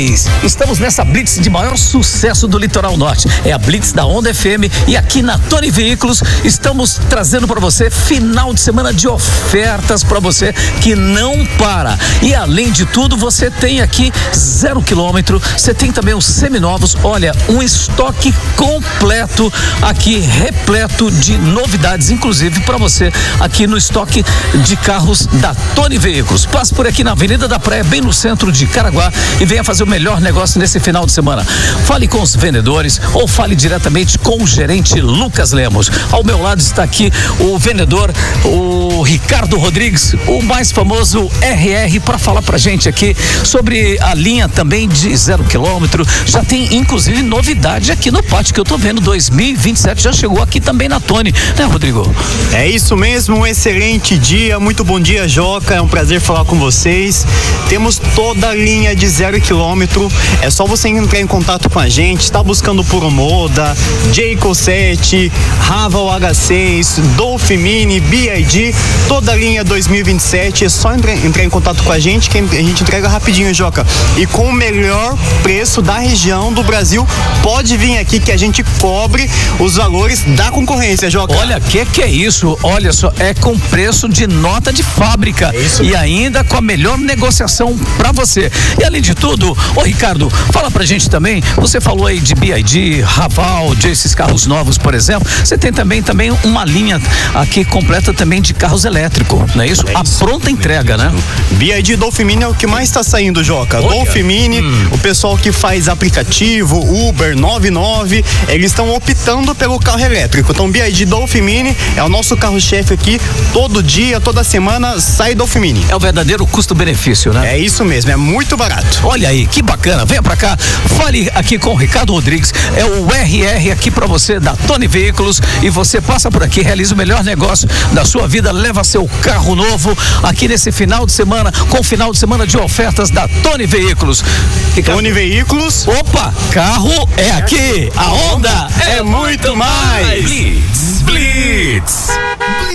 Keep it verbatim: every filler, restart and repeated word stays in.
demais! Estamos nessa Blitz de maior sucesso do Litoral Norte. É a Blitz da Onda F M e aqui na Tony Veículos estamos trazendo para você final de semana de ofertas para você que não para. E além de tudo, você tem aqui zero quilômetro, você tem também os seminovos. Olha, um estoque completo aqui, repleto de novidades, inclusive para você aqui no estoque de carros da Tony Veículos. Passe por aqui na Avenida da Praia, bem no centro de Caraguá, e venha fazer o melhor negócio nesse final de semana. Fale com os vendedores ou fale diretamente com o gerente Lucas Lemos. Ao meu lado está aqui o vendedor, o Ricardo Rodrigues, o mais famoso R R, para falar pra gente aqui sobre a linha também de zero quilômetro. Já tem inclusive novidade aqui no pátio que eu tô vendo. Dois mil e vinte e sete já chegou aqui também na Tony, né, Rodrigo? É isso mesmo, um excelente dia, muito bom dia, Joca, é um prazer falar com vocês. Temos toda a linha de zero quilômetro, é só você entrar em contato com a gente, está buscando por Moda, Jayco sete, Raval H seis, Dolphin Mini, B I D, toda a linha dois mil e vinte e sete, é só entrar, entrar em contato com a gente que a gente entrega rapidinho, Joca, e com o melhor preço da região do Brasil. Pode vir aqui que a gente cobre os valores da concorrência, Joca. Olha, que que é isso? Olha só, é com preço de nota de fábrica, é isso, e ainda com a melhor negociação para você. E além de tudo, ô Ricardo, fala pra gente também, você falou aí de B I D, Raval, de esses carros novos, por exemplo, você tem também, também uma linha aqui completa também de carros elétricos, não é isso? É a isso. pronta entrega, né? B I D Dolphin Mini é o que mais está saindo, Joca. Olha. Dolphin Mini, hum. o pessoal que faz aplicativo, Uber, noventa e nove, eles estão optando pelo carro elétrico. Então, B I D Dolphin Mini é o nosso carro-chefe aqui. Todo dia, toda semana sai Dolphin Mini. É o verdadeiro custo-benefício, né? É isso mesmo, é muito barato. Olha aí, que bacana. Venha pra cá, fale aqui com o Ricardo Rodrigues, é o R R aqui pra você da Tony Veículos, e você passa por aqui, realiza o melhor negócio da sua vida, leva seu carro novo aqui nesse final de semana, com o final de semana de ofertas da Tony Veículos. Ricardo... Tony Veículos. Opa, carro é aqui, a onda é, é muito mais. Blitz, Blitz.